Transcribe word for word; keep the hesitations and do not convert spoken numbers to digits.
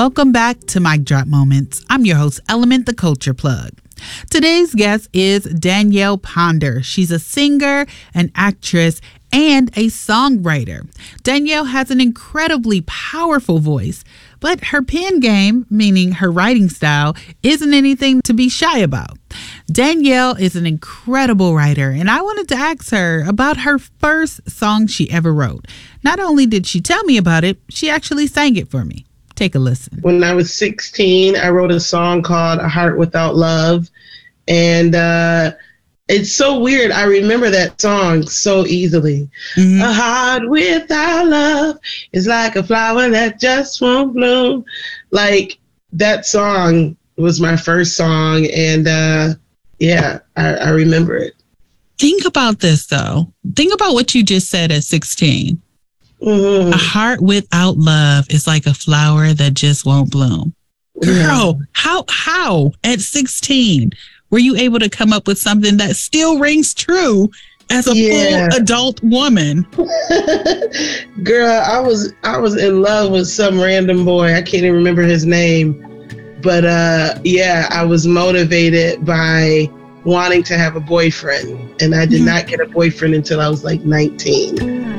Welcome back to Mic Drop Moments. I'm your host, Element the Culture Plug. Today's guest is Danielle Ponder. She's a singer, an actress, and a songwriter. Danielle has an incredibly powerful voice, but her pen game, meaning her writing style, isn't anything to be shy about. Danielle is an incredible writer, and I wanted to ask her about her first song she ever wrote. Not only did she tell me about it, she actually sang it for me. Take a listen. When I was sixteen, I wrote a song called A Heart Without Love. And uh, it's so weird. I remember that song so easily. Mm-hmm. A heart without love is like a flower that just won't bloom. Like, that song was my first song. And uh, yeah, I, I remember it. Think about this, though. Think about what you just said at sixteen. Mm-hmm. A heart without love is like a flower that just won't bloom. Girl, yeah. how how at sixteen were you able to come up with something that still rings true as a yeah. full adult woman? Girl, I was I was in love with some random boy. I can't even remember his name. But uh, yeah, I was motivated by wanting to have a boyfriend. And I did mm-hmm. not get a boyfriend until I was like nineteen.